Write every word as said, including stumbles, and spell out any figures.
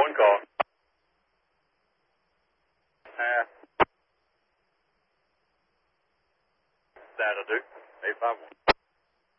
One call. Uh, that'll do. eight five one.